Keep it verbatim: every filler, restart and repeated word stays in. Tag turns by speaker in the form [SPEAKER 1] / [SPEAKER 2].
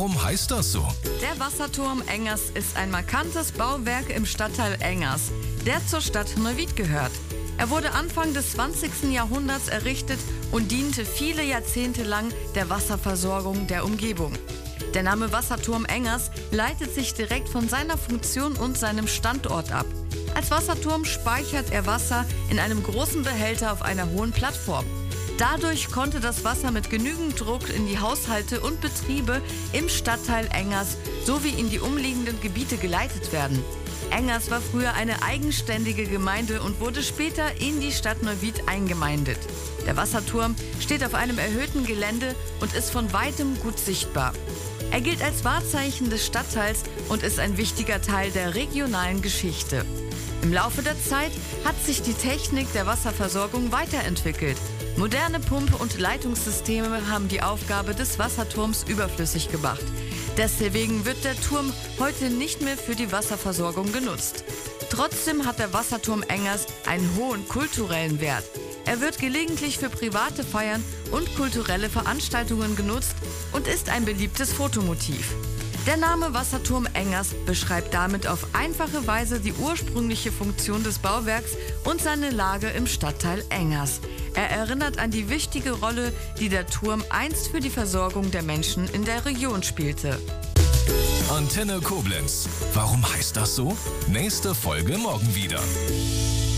[SPEAKER 1] Warum heißt das so?
[SPEAKER 2] Der Wasserturm Engers ist ein markantes Bauwerk im Stadtteil Engers, der zur Stadt Neuwied gehört. Er wurde Anfang des zwanzigsten Jahrhunderts errichtet und diente viele Jahrzehnte lang der Wasserversorgung der Umgebung. Der Name Wasserturm Engers leitet sich direkt von seiner Funktion und seinem Standort ab. Als Wasserturm speichert er Wasser in einem großen Behälter auf einer hohen Plattform. Dadurch konnte das Wasser mit genügend Druck in die Haushalte und Betriebe im Stadtteil Engers sowie in die umliegenden Gebiete geleitet werden. Engers war früher eine eigenständige Gemeinde und wurde später in die Stadt Neuwied eingemeindet. Der Wasserturm steht auf einem erhöhten Gelände und ist von weitem gut sichtbar. Er gilt als Wahrzeichen des Stadtteils und ist ein wichtiger Teil der regionalen Geschichte. Im Laufe der Zeit hat sich die Technik der Wasserversorgung weiterentwickelt. Moderne Pump- und Leitungssysteme haben die Aufgabe des Wasserturms überflüssig gemacht. Deswegen wird der Turm heute nicht mehr für die Wasserversorgung genutzt. Trotzdem hat der Wasserturm Engers einen hohen kulturellen Wert. Er wird gelegentlich für private Feiern und kulturelle Veranstaltungen genutzt und ist ein beliebtes Fotomotiv. Der Name Wasserturm Engers beschreibt damit auf einfache Weise die ursprüngliche Funktion des Bauwerks und seine Lage im Stadtteil Engers. Er erinnert an die wichtige Rolle, die der Turm einst für die Versorgung der Menschen in der Region spielte.
[SPEAKER 1] Antenne Koblenz. Warum heißt das so? Nächste Folge morgen wieder.